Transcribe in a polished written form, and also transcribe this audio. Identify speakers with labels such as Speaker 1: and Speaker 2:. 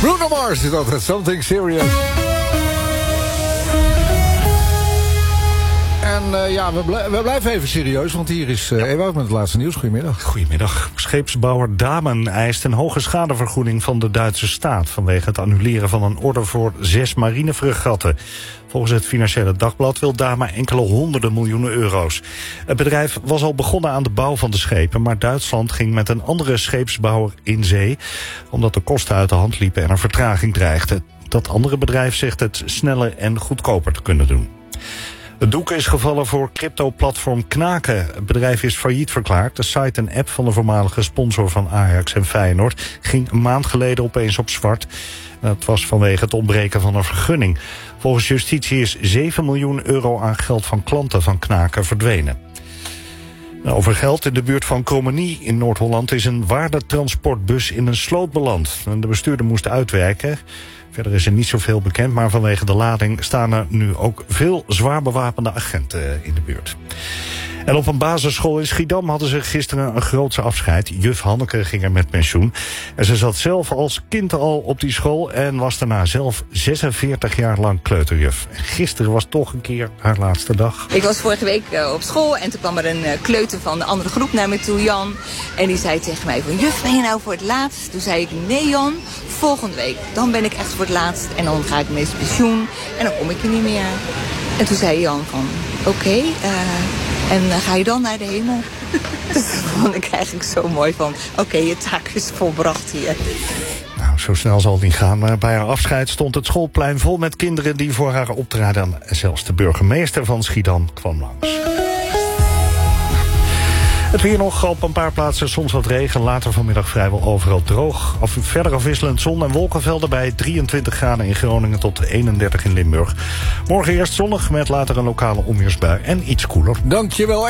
Speaker 1: Bruno Mars is altijd Something Serious. En we blijven even serieus, want hier is Ewout met het laatste nieuws. Goedemiddag.
Speaker 2: Goedemiddag. Scheepsbouwer Damen eist een hoge schadevergoeding van de Duitse staat vanwege het annuleren van een order voor 6 marinefregatten. Volgens het Financiële Dagblad wil Damen enkele honderden miljoenen euro's. Het bedrijf was al begonnen aan de bouw van de schepen, maar Duitsland ging met een andere scheepsbouwer in zee, omdat de kosten uit de hand liepen en er vertraging dreigde. Dat andere bedrijf zegt het sneller en goedkoper te kunnen doen. Het doek is gevallen voor crypto-platform Knaken. Het bedrijf is failliet verklaard. De site en app van de voormalige sponsor van Ajax en Feyenoord ging een maand geleden opeens op zwart. Dat was vanwege het ontbreken van een vergunning. Volgens justitie is 7 miljoen euro aan geld van klanten van Knaken verdwenen. Over geld in de buurt van Krommenie in Noord-Holland is een waardetransportbus in een sloot beland. De bestuurder moest uitwerken. Verder is er niet zoveel bekend, maar vanwege de lading staan er nu ook veel zwaar bewapende agenten in de buurt. En op een basisschool in Schiedam hadden ze gisteren een grootse afscheid. Juf Hanneke ging er met pensioen. En ze zat zelf als kind al op die school en was daarna zelf 46 jaar lang kleuterjuf. En gisteren was toch een keer haar laatste dag.
Speaker 3: Ik was vorige week op school en toen kwam er een kleuter van de andere groep naar me toe, Jan. En die zei tegen mij van, juf, ben je nou voor het laatst? Toen zei ik, nee Jan, volgende week. Dan ben ik echt voor het laatst en dan ga ik meestal pensioen en dan kom ik er niet meer. En toen zei Jan van, oké, en ga je dan naar de hemel? Dat vond ik eigenlijk zo mooi van, oké, je taak is volbracht hier.
Speaker 2: Nou, zo snel zal het niet gaan. Maar bij haar afscheid stond het schoolplein vol met kinderen die voor haar optraden. En zelfs de burgemeester van Schiedam kwam langs. Het weer nog op een paar plaatsen, soms wat regen. Later vanmiddag vrijwel overal droog. Verder afwisselend zon en wolkenvelden bij 23 graden in Groningen tot 31 in Limburg. Morgen eerst zonnig met later een lokale onweersbui en iets koeler.
Speaker 1: Dankjewel.